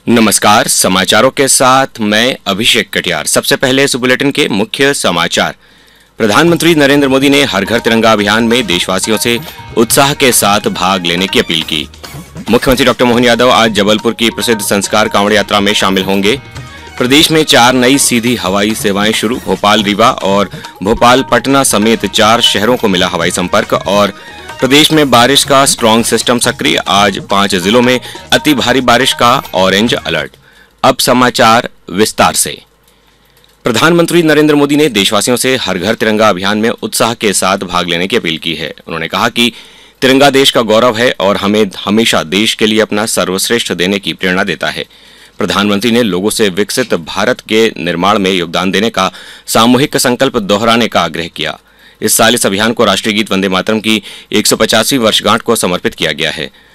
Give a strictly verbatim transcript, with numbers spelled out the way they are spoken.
नमस्कार, समाचारों के साथ मैं अभिषेक कटियार। सबसे पहले इस बुलेटिन के मुख्य समाचार। प्रधानमंत्री नरेंद्र मोदी ने हर घर तिरंगा अभियान में देशवासियों से उत्साह के साथ भाग लेने की अपील की। मुख्यमंत्री डॉक्टर मोहन यादव आज जबलपुर की प्रसिद्ध संस्कार कांवड़ यात्रा में शामिल होंगे। प्रदेश में चार नई सीधी हवाई सेवाएं शुरू। भोपाल रीवा और भोपाल पटना समेत चार शहरों को मिला हवाई संपर्क। और प्रदेश में बारिश का स्ट्रॉन्ग सिस्टम सक्रिय। आज पांच जिलों में अति भारी बारिश का ऑरेंज अलर्ट। अब समाचार विस्तार से। प्रधानमंत्री नरेंद्र मोदी ने देशवासियों से हर घर तिरंगा अभियान में उत्साह के साथ भाग लेने की अपील की है। उन्होंने कहा कि तिरंगा देश का गौरव है और हमें हमेशा देश के लिए अपना सर्वश्रेष्ठ देने की प्रेरणा देता है। प्रधानमंत्री ने लोगों से विकसित भारत के निर्माण में योगदान देने का सामूहिक संकल्प दोहराने का आग्रह किया। इस साल इस अभियान को राष्ट्रीय गीत वंदे मातरम की एक सौ पचासवीं वर्षगांठ को समर्पित किया गया है।